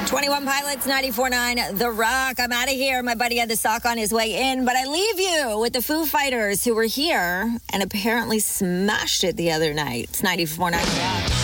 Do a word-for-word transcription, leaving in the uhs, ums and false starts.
twenty-one Pilots, ninety-four point nine The Rock. I'm out of here. My buddy had the sock on his way in, but I leave you with the Foo Fighters, who were here and apparently smashed it the other night. It's ninety-four point nine The Rock.